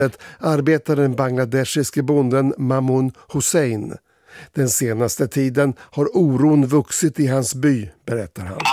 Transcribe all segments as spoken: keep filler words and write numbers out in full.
arbetar den bangladeshiske bonden Mamun Hussein. Den senaste tiden har oron vuxit i hans by, berättar han.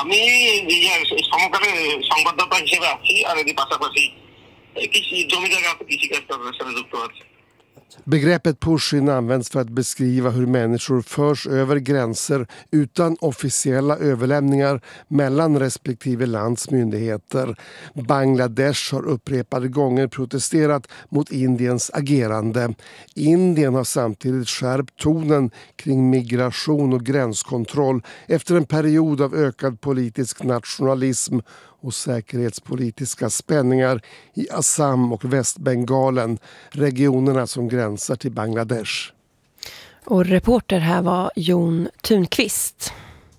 Begreppet Pushin används för att beskriva hur människor förs över gränser utan officiella överlämningar mellan respektive lands myndigheter. Bangladesh har upprepade gånger protesterat mot Indiens agerande. Indien har samtidigt skärpt tonen kring migration och gränskontroll efter en period av ökad politisk nationalism och säkerhetspolitiska spänningar i Assam och Västbengalen, regionerna som gränsar till Bangladesh. Och reporter här var Jon Thunqvist.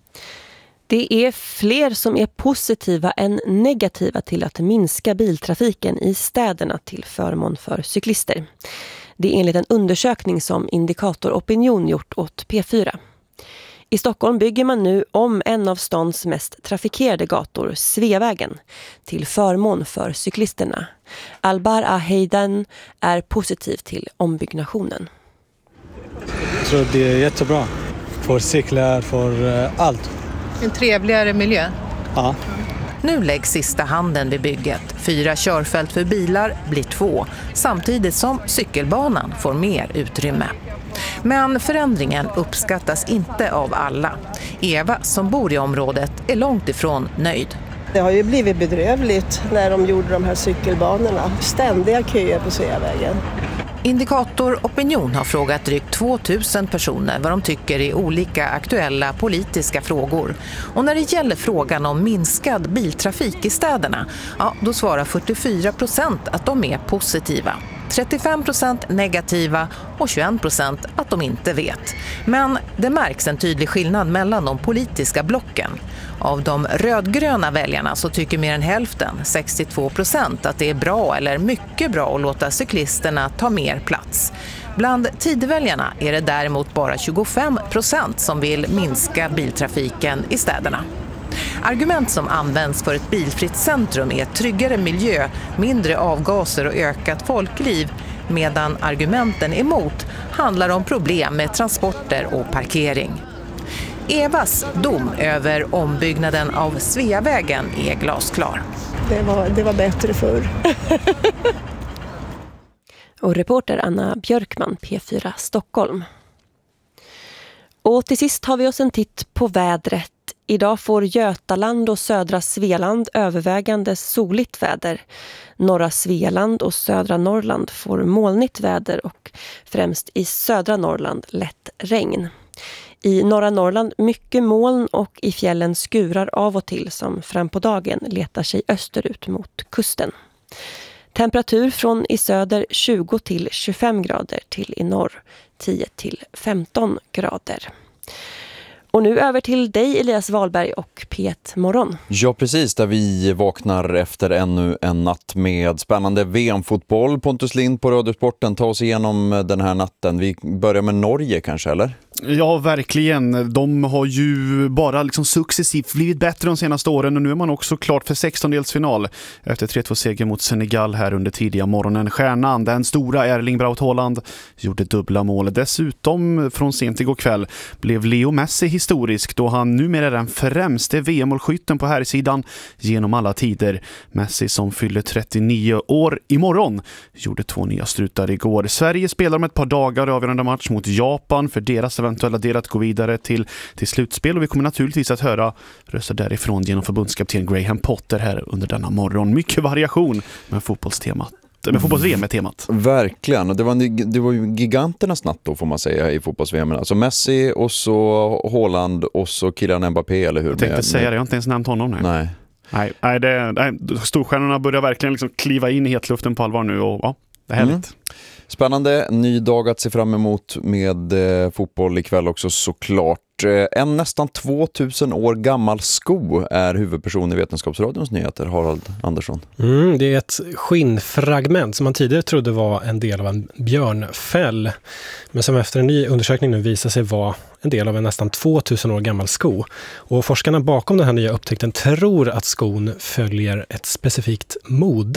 Det är fler som är positiva än negativa till att minska biltrafiken i städerna till förmån för cyklister. Det är enligt en undersökning som Indikator Opinion gjort åt P fyra. I Stockholm bygger man nu om en av stans mest trafikerade gator, Sveavägen, till förmån för cyklisterna. Albar Aheidan är positiv till ombyggnationen. Jag tror det är jättebra för cyklar, för allt. En trevligare miljö. Ja. Nu läggs sista handen vid bygget. Fyra körfält för bilar blir två, samtidigt som cykelbanan får mer utrymme. Men förändringen uppskattas inte av alla. Eva, som bor i området, är långt ifrån nöjd. Det har ju blivit bedrövligt när de gjorde de här cykelbanorna. Ständiga köer på Sveavägen. Indikator Opinion har frågat drygt tvåtusen personer vad de tycker i olika aktuella politiska frågor. Och när det gäller frågan om minskad biltrafik i städerna, ja, då svarar fyrtiofyra procent att de är positiva. trettiofem procent negativa och tjugoen procent att de inte vet. Men det märks en tydlig skillnad mellan de politiska blocken. Av de rödgröna väljarna så tycker mer än hälften, sextiotvå procent, att det är bra eller mycket bra att låta cyklisterna ta mer plats. Bland tidväljarna är det däremot bara tjugofem procent som vill minska biltrafiken i städerna. Argument som används för ett bilfritt centrum är tryggare miljö, mindre avgaser och ökat folkliv, medan argumenten emot handlar om problem med transporter och parkering. Evas dom över ombyggnaden av Sveavägen är glasklar. Det var, det var bättre förr. Och reporter Anna Björkman, P fyra Stockholm. Och till sist har vi oss en titt på vädret. Idag får Götaland och södra Svealand övervägande soligt väder. Norra Svealand och södra Norrland får molnigt väder och främst i södra Norrland lätt regn. I norra Norrland mycket moln och i fjällen skurar av och till som fram på dagen letar sig österut mot kusten. Temperatur från i söder tjugo till tjugofem grader till i norr tio till femton grader. Och nu över till dig Elias Wahlberg och P ett Morgon. Ja precis, där vi vaknar efter ännu en natt med spännande V M-fotboll. Pontus Lind på Radiosporten, ta oss igenom den här natten. Vi börjar med Norge kanske, eller? Ja, verkligen. De har ju bara liksom successivt blivit bättre de senaste åren och nu är man också klart för sextondelsfinal efter tre två seger mot Senegal här under tidiga morgonen. Stjärnan, den stora Erling Braut Haaland, gjorde dubbla mål. Dessutom från sent igår kväll blev Leo Messi historisk då han numera är den främste V M-målskytten på här sidan genom alla tider. Messi som fyller trettionio år imorgon gjorde två nya strutar igår. Sverige spelar om ett par dagar avgörande match mot Japan för deras eventuella del att gå vidare till, till slutspel och vi kommer naturligtvis att höra röster därifrån genom förbundskapten Graham Potter här under denna morgon. Mycket variation med fotbollstemat. Med fotbolls-V M är temat. Verkligen, och det var, det var ju giganternas natt då får man säga i fotbolls-V M. Alltså Messi och så Haaland och så Kylian Mbappé, eller hur? Jag tänkte med, säga med... det, jag har inte ens nämnt honom nu. Nej. Nej, nej, det, nej storstjärnorna börjar verkligen liksom kliva in i hetluften på allvar nu och ja, det är härligt. Mm. Spännande, ny dag att se fram emot med eh, fotboll ikväll också såklart. En nästan tvåtusen år gammal sko är huvudperson i Vetenskapsradions nyheter, Harald Andersson. Mm, det är ett skinnfragment som man tidigare trodde var en del av en björnfäll. Men som efter en ny undersökning nu visar sig vara en del av en nästan tvåtusen år gammal sko. Och forskarna bakom den här nya upptäckten tror att skon följer ett specifikt mode.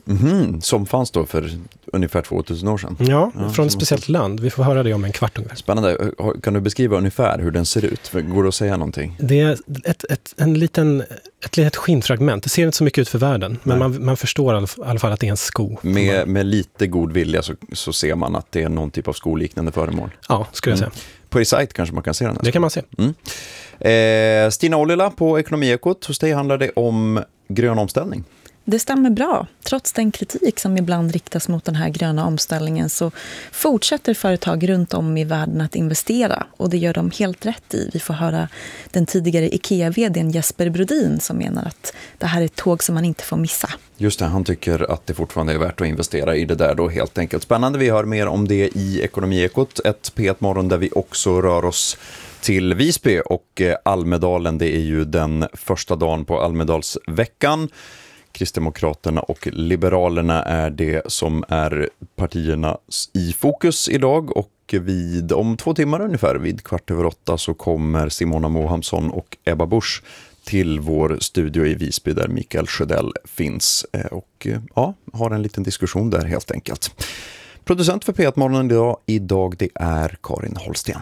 Mm, som fanns då för ungefär tvåtusen år sedan. Ja, ja från ett speciellt måste... land. Vi får höra det om en kvart ungefär. Spännande. Kan du beskriva ungefär hur den ser ut? Går det att säga någonting? Det är ett, ett, en liten, ett litet skinnfragment. Det ser inte så mycket ut för världen, men man, man förstår i alla fall att det är en sko. Med, med lite god vilja så, så ser man att det är någon typ av skoliknande föremål. Ja, skulle jag säga. Mm. På er sajt kanske man kan se den här. Det kan man se. Mm. Eh, Stina Ollila på Ekonomiekot. Hos dig handlar det om grön omställning. Det stämmer bra. Trots den kritik som ibland riktas mot den här gröna omställningen så fortsätter företag runt om i världen att investera. Och det gör de helt rätt i. Vi får höra den tidigare IKEA-vdn Jesper Brodin som menar att det här är ett tåg som man inte får missa. Just det, han tycker att det fortfarande är värt att investera i det där då helt enkelt. Spännande, vi hör mer om det i Ekonomiekot. Ett P ett-morgon där vi också rör oss till Visby och Almedalen. Det är ju den första dagen på Almedalsveckan. Kristdemokraterna och Liberalerna är det som är partierna i fokus idag, och vid, om två timmar ungefär, vid kvart över åtta, så kommer Simona Mohamsson och Ebba Busch till vår studio i Visby där Mikael Sjödell finns och ja, har en liten diskussion där helt enkelt. Producent för P ett-morgonen idag, idag det är Karin Holsten.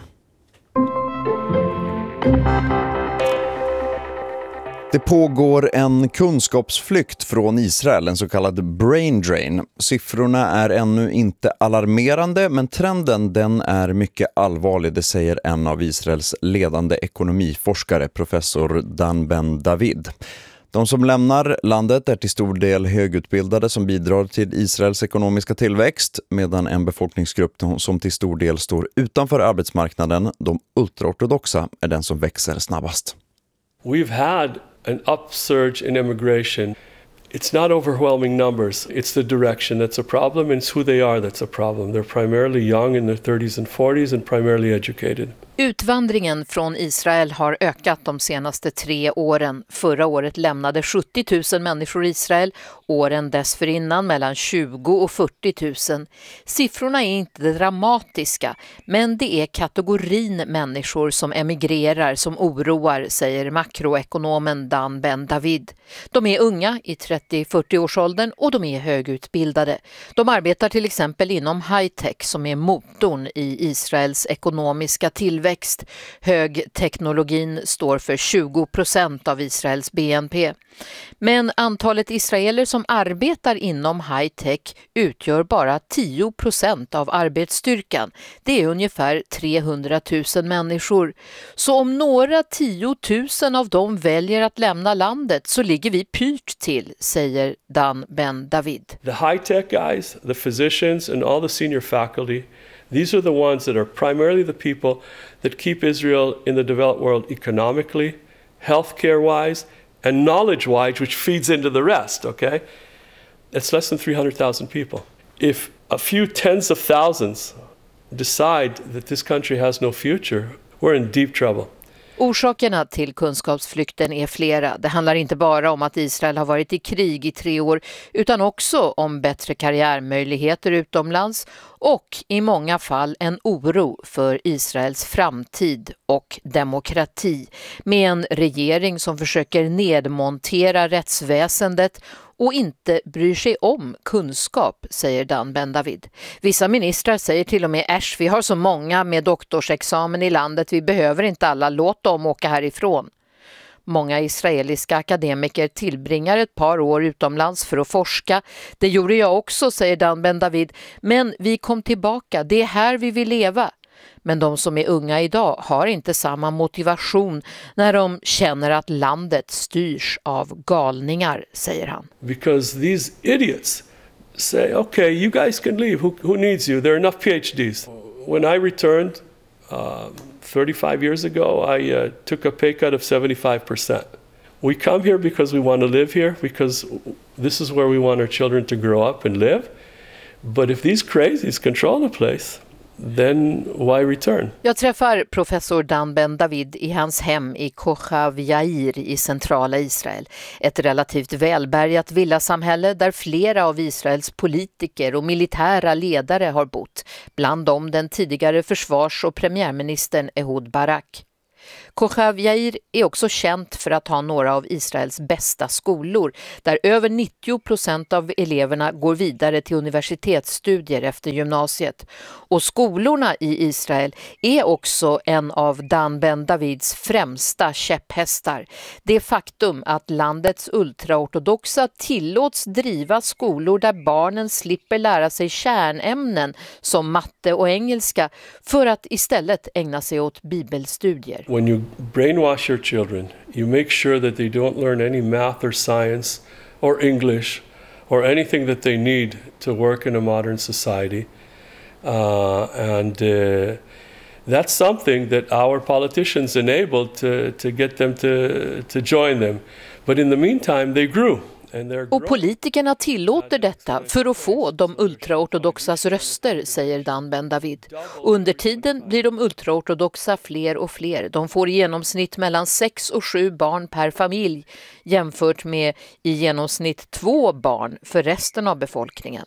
Det pågår en kunskapsflykt från Israel, en så kallad brain drain. Siffrorna är ännu inte alarmerande, men trenden den är mycket allvarlig, det säger en av Israels ledande ekonomiforskare, professor Dan Ben David. De som lämnar landet är till stor del högutbildade som bidrar till Israels ekonomiska tillväxt, medan en befolkningsgrupp som till stor del står utanför arbetsmarknaden, de ultraortodoxa, är den som växer snabbast. We've had an upsurge in immigration. It's not overwhelming numbers. It's the direction that's a problem, and it's who they are that's a problem. They're primarily young in their thirties and forties and primarily educated. Utvandringen från Israel har ökat de senaste tre åren. Förra året lämnade sjuttio tusen människor Israel, åren dessförinnan mellan tjugo och fyrtio tusen. Siffrorna är inte dramatiska, men det är kategorin människor som emigrerar som oroar, säger makroekonomen Dan Ben David. De är unga i trettio till fyrtio-årsåldern och de är högutbildade. De arbetar till exempel inom high-tech som är motorn i Israels ekonomiska tillväxt. Högteknologin står för tjugo procent av Israels B N P. Men antalet israeler som arbetar inom high-tech utgör bara tio procent av arbetsstyrkan. Det är ungefär trehundratusen människor. Så om några tiotusen av dem väljer att lämna landet så ligger vi pyrt till, säger Dan Ben David. The high-tech guys, the physicians and all the senior faculty, these are the ones that are primarily the people that keep Israel in the developed world economically, healthcare-wise, and knowledge-wise, which feeds into the rest, okay? It's less than three hundred thousand people. If a few tens of thousands decide that this country has no future, we're in deep trouble. Orsakerna till kunskapsflykten är flera. Det handlar inte bara om att Israel har varit i krig i tre år utan också om bättre karriärmöjligheter utomlands och i många fall en oro för Israels framtid och demokrati med en regering som försöker nedmontera rättsväsendet och inte bryr sig om kunskap, säger Dan Ben David. Vissa ministrar säger till och med äsch, vi har så många med doktorsexamen i landet, vi behöver inte alla, låt dem åka härifrån. Många israeliska akademiker tillbringar ett par år utomlands för att forska. Det gjorde jag också, säger Dan Ben David, men vi kom tillbaka, det är här vi vill leva. Men de som är unga idag har inte samma motivation när de känner att landet styrs av galningar, säger han. Because these idiots say, okay, you guys can leave. Who, who needs you? There are enough PhDs. When I returned uh, thirty-five years ago, I uh, took a pay cut of seventy-five percent. We come here because we want to live here, because this is where we want our children to grow up and live. But if these crazies control the place, then why return? Jag träffar professor Dan Ben David i hans hem i Kochav Yair i centrala Israel. Ett relativt välbärgat villasamhälle där flera av Israels politiker och militära ledare har bott. Bland dem den tidigare försvars- och premiärministern Ehud Barak. Kochav Yair är också känt för att ha några av Israels bästa skolor, där över nittio procent av eleverna går vidare till universitetsstudier efter gymnasiet. Och skolorna i Israel är också en av Dan Ben Davids främsta käpphästar. Det faktum att landets ultraortodoxa tillåts driva skolor där barnen slipper lära sig kärnämnen som matte och engelska för att istället ägna sig åt bibelstudier. When you brainwash your children, you make sure that they don't learn any math or science or English or anything that they need to work in a modern society. Uh, and uh, that's something that our politicians enabled to, to get them to, to join them. But in the meantime, they grew. Och politikerna tillåter detta för att få de ultraortodoxas röster, säger Dan Ben David. Och under tiden blir de ultraortodoxa fler och fler. De får i genomsnitt mellan sex och sju barn per familj jämfört med i genomsnitt två barn för resten av befolkningen.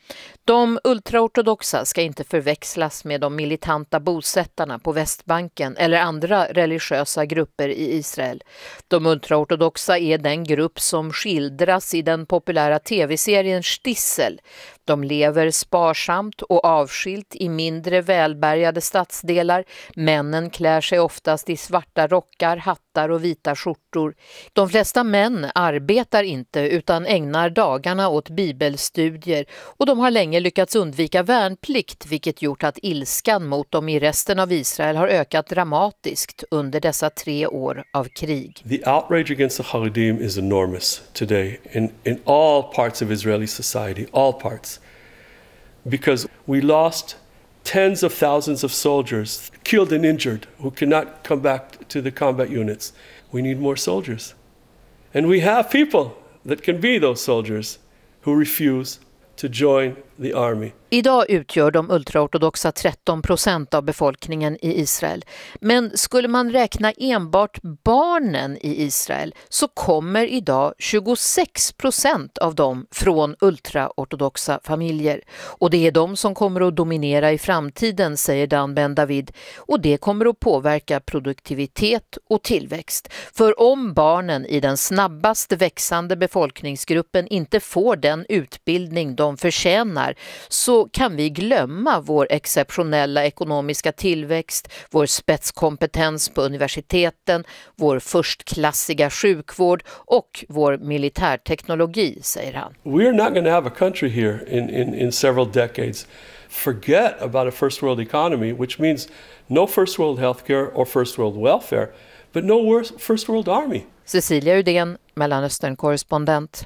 De ultraortodoxa ska inte förväxlas med de militanta bosättarna på Västbanken eller andra religiösa grupper i Israel. De ultraortodoxa är den grupp som skildras i den populära tv-serien Stissel. De lever sparsamt och avskilt i mindre välbärgade stadsdelar. Männen klär sig oftast i svarta rockar, hattar och vita skjortor. De flesta män arbetar inte utan ägnar dagarna åt bibelstudier, och de har länge lyckats undvika värnplikt, vilket gjort att ilskan mot dem i resten av Israel har ökat dramatiskt under dessa tre år av krig. The outrage against the Haredim is enormous today in, in all parts of Israeli society, all parts. Because we lost tens of thousands of soldiers, killed and injured, who cannot come back to the combat units. We need more soldiers. And we have people that can be those soldiers who refuse to join the army. Idag utgör de ultraortodoxa tretton procent av befolkningen i Israel. Men skulle man räkna enbart barnen i Israel så kommer idag tjugosex procent av dem från ultraortodoxa familjer. Och det är de som kommer att dominera i framtiden, säger Dan Ben David. Och det kommer att påverka produktivitet och tillväxt. För om barnen i den snabbast växande befolkningsgruppen inte får den utbildning de förtjänar, så kan vi glömma vår exceptionella ekonomiska tillväxt, vår spetskompetens på universiteten, vår förstklassiga sjukvård och vår militärteknologi, säger han. We're not going to have a country here in, in, in several decades. Forget about a first world economy, which means no first world healthcare or first world welfare, but no first world army. Cecilia Udén, Mellanöstern-korrespondent.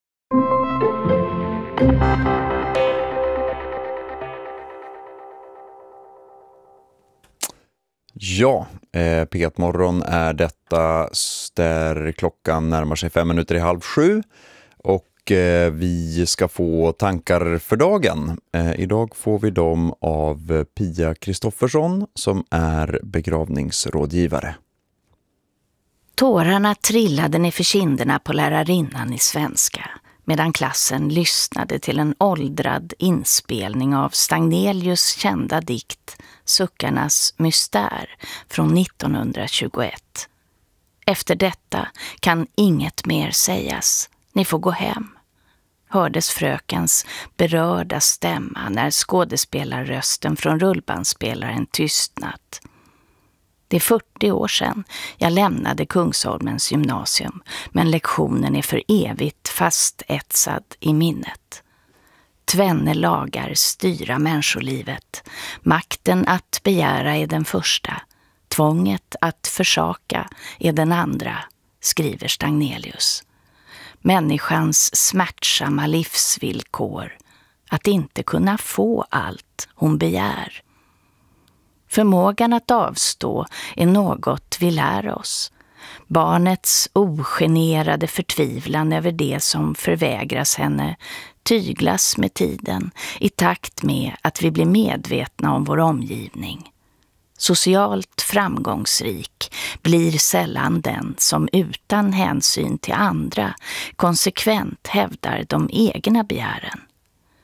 Ja, eh, P ett-morgon är detta där klockan närmar sig fem minuter i halv sju och eh, vi ska få tankar för dagen. Eh, idag får vi dem av Pia Kristoffersson som är begravningsrådgivare. Tårarna trillade ner för kinderna på lärarinnan i svenska medan klassen lyssnade till en åldrad inspelning av Stagnelius kända dikt Suckarnas mystär från nittonhundratjugoett. Efter detta kan inget mer sägas. Ni får gå hem. Hördes frökens berörda stämma när skådespelarrösten från rullbandspelaren tystnat. Det är fyrtio år sedan jag lämnade Kungsholmens gymnasium, men lektionen är för evigt fastetsad i minnet. Tvenne lagar styra människolivet. Makten att begära är den första. Tvånget att försaka är den andra, skriver Stagnelius. Människans smärtsamma livsvillkor. Att inte kunna få allt hon begär. Förmågan att avstå är något vi lär oss. Barnets ogenerade förtvivlan över det som förvägras henne tyglas med tiden i takt med att vi blir medvetna om vår omgivning. Socialt framgångsrik blir sällan den som utan hänsyn till andra konsekvent hävdar de egna begären.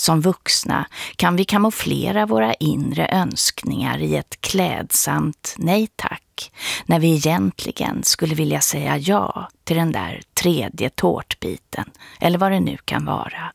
Som vuxna kan vi kamouflera våra inre önskningar i ett klädsamt nej tack, när vi egentligen skulle vilja säga ja till den där tredje tårtbiten eller vad det nu kan vara.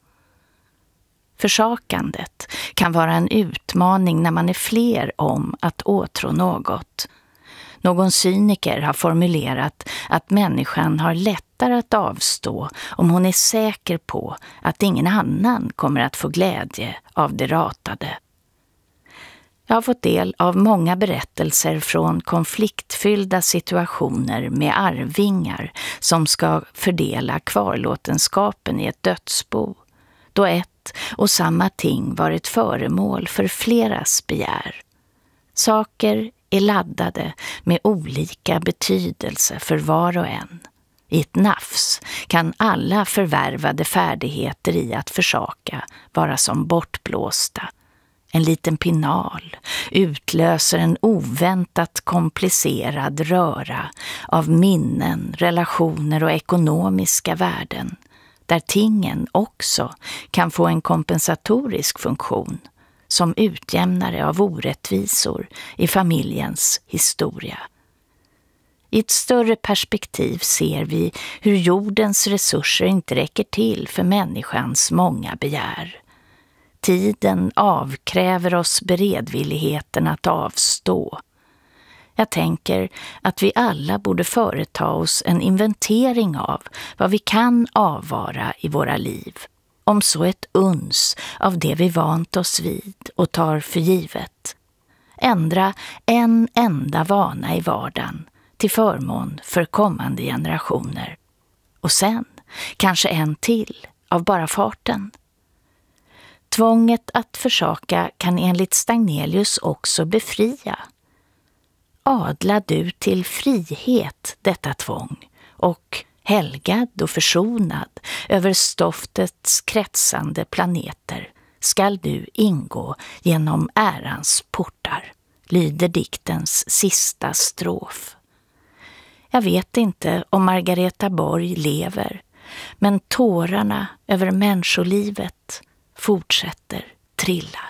Försakandet kan vara en utmaning när man är fler om att åtrå något. Någon cyniker har formulerat att människan har lättare att avstå om hon är säker på att ingen annan kommer att få glädje av det ratade. Jag har fått del av många berättelser från konfliktfyllda situationer med arvingar som ska fördela kvarlåtenskapen i ett dödsbo, då ett och samma ting varit föremål för fleras begär. Saker är laddade med olika betydelse för var och en. I ett nafs kan alla förvärvade färdigheter i att försaka vara som bortblåsta. En liten pinal utlöser en oväntat komplicerad röra av minnen, relationer och ekonomiska värden, där tingen också kan få en kompensatorisk funktion som utjämnare av orättvisor i familjens historia. I ett större perspektiv ser vi hur jordens resurser inte räcker till för människans många begär. Tiden avkräver oss beredvilligheten att avstå. Jag tänker att vi alla borde företa oss en inventering av vad vi kan avvara i våra liv. Om så ett uns av det vi vant oss vid och tar för givet. Ändra en enda vana i vardagen till förmån för kommande generationer. Och sen kanske en till av bara farten. Tvånget att försaka kan enligt Stagnelius också befria. Adla du till frihet detta tvång och helgad och försonad över stoftets kretsande planeter skall du ingå genom ärans portar, lyder diktens sista strof. Jag vet inte om Margareta Borg lever, men tårarna över människolivet fortsätter trilla.